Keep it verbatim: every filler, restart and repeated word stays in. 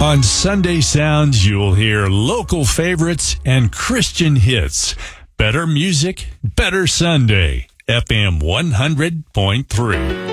On Sunday Sounds, you'll hear local favorites and Christian hits. Better music, better Sunday. F M one hundred point three.